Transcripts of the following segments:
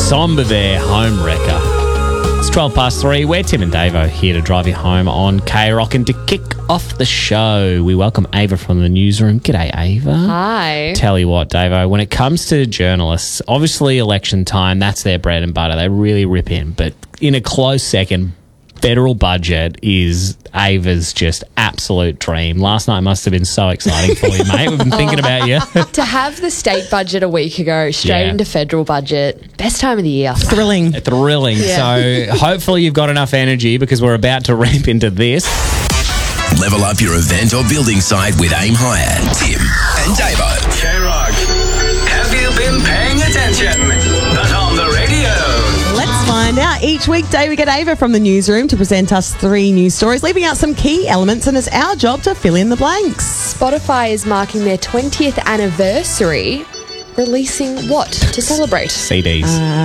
Somber Bear, Home Wrecker. It's 3:12. We're Tim and Davo here to drive you home on K-Rock, and to kick off the show, we welcome Ava from the newsroom. G'day, Ava. Hi. Tell you what, Davo, when it comes to journalists, obviously election time, that's their bread and butter. They really rip in. But in a close second, federal budget is Ava's just absolute dream. Last night must have been so exciting for you, mate. We've been thinking about you. To have the state budget a week ago, straight Yeah. into federal budget, best time of the year. Thrilling. Thrilling. Yeah. So hopefully you've got enough energy, because we're about to rip into this. Level up your event or building site with Aim Higher. Tim and Davo. K-Rock, have you been paying attention? Not on the radio. Let's find out. Each weekday we get Ava from the newsroom to present us 3 news stories, leaving out some key elements, and it's our job to fill in the blanks. Spotify is marking their 20th anniversary, releasing what to celebrate? CDs.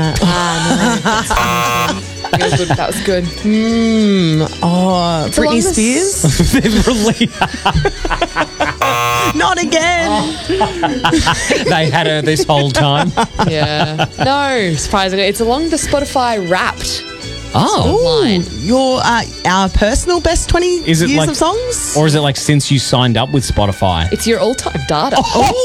That was good. Britney along the Spears? They've released. Not again. They had her this whole time. Yeah. No, surprisingly, it's along the Spotify Wrapped. Oh. Line. Your our personal best 20 Is it years like- of songs? Or is it like since you signed up with Spotify? It's your all-time data.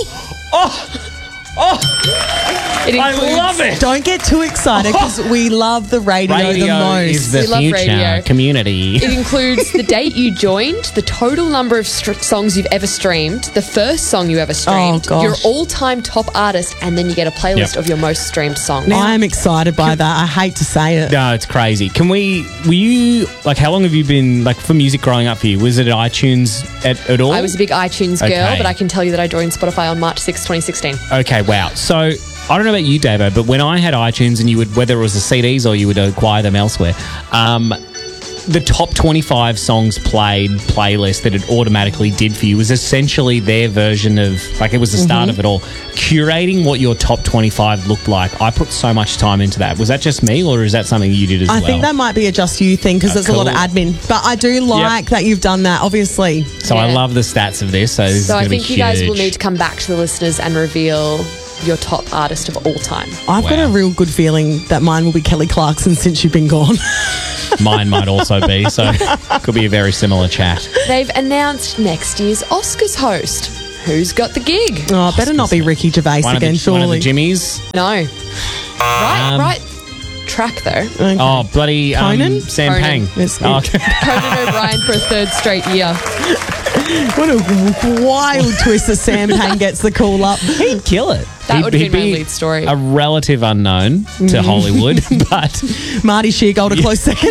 It I includes- love it. Don't get too excited, because we love the radio, the Radio most. is the We love future radio. community. It includes the date you joined, the total number of songs you've ever streamed, the first song you ever streamed, gosh. your all-time top artist, and then you get a playlist Yep. of your most streamed songs. I am excited by that. I hate to say it. No, it's crazy. Were you, like, how long have you been, like, for music growing up for you? Was it iTunes at all? I was a big iTunes girl, Okay. but I can tell you that I joined Spotify on March 6, 2016. Okay, wow. So, I don't know about you, Davo, but when I had iTunes, and you would, whether it was the CDs or you would acquire them elsewhere, the top 25 songs played playlist that it automatically did for you was essentially their version of, like, it was the start of it all. Curating what your top 25 looked like, I put so much time into that. Was that just me, or is that something you did as well? I think that might be a just you thing, because it's a lot of cool. admin. But I do like that you've done that, obviously. So I Yeah. love the stats of this. So, this is So I gonna be think you guys will huge. need to come back to the listeners and reveal your top artist of all time. I've got Wow. a real good feeling that mine will be Kelly Clarkson since you've been gone. Mine might also be, so could be a very similar chat. They've announced next year's Oscars host. Who's got the gig? Oh, better not be Ricky Gervais One again, of the surely. Jimmys. No. Right track, though. Okay. Oh, bloody Conan? Sam Conan. Pang. Yes, Oh, okay. Conan O'Brien for a 3rd straight year. What a wild twist that Sam Payne gets the call up. He'd kill it. That would have He'd been my be lead story. A relative unknown to Hollywood, but Marty Sheargold a close second.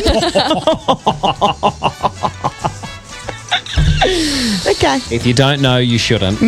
Okay. if you don't know, you shouldn't.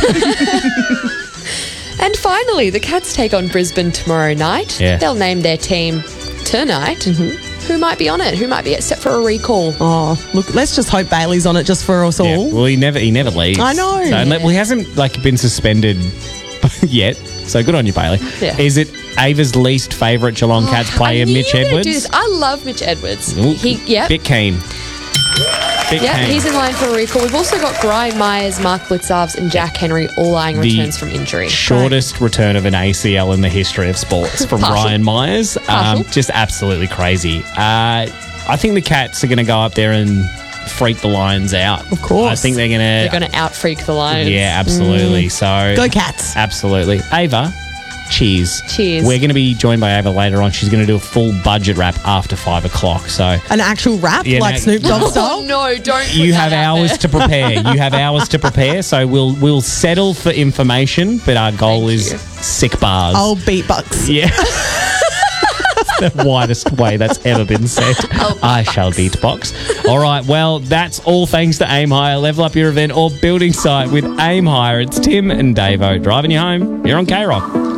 And finally, the Cats take on Brisbane tomorrow night. Yeah. They'll name their team tonight. Who might be on it? Who might be set for a recall? Oh, look, let's just hope Bailey's on it just for us all. Yeah, well, he never leaves. I know. So, well, he hasn't been suspended yet. So good on you, Bailey. Yeah. Is it Ava's least favourite Geelong Cats player, I knew Mitch you were gonna Edwards? do this. I love Mitch Edwards. Ooh, Yep. Bit keen. Bit Yeah, keen. he's in line for a recall. We've also got Brian Myers, Mark Blitzarves, and Jack Henry all eyeing The returns from injury. Shortest return of an ACL in the history of sports from Partial. Ryan Myers. Partial. Just absolutely crazy. I think the Cats are going to go up there and freak the Lions out. Of course. I think they're going They're going to out-freak the Lions. Yeah, absolutely. So Go Cats. absolutely. Ava, cheers. Cheers. We're going to be joined by Ava later on. She's going to do a full budget wrap after 5 o'clock. So An actual rap, Yeah, like no- Snoop Dogg Oh, style. no, don't put you that have out hours there. to prepare. You have hours to prepare. So we'll settle for information, but our goal Thank is you. sick bars. I'll beatbox. Yeah. The widest way that's ever been said. I shall beatbox. All right, well, that's all thanks to Aim Higher. Level up your event or building site with Aim Higher. It's Tim and Davo driving you home. You're on K-Rock.